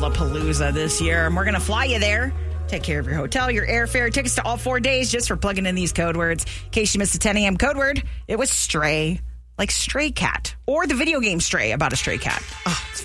Lollapalooza this year, and we're going to fly you there. Take care of your hotel, your airfare, tickets to all 4 days just for plugging in these code words. In case you missed the 10 a.m. code word, it was stray, like stray cat, or the video game Stray about a stray cat. Oh, it's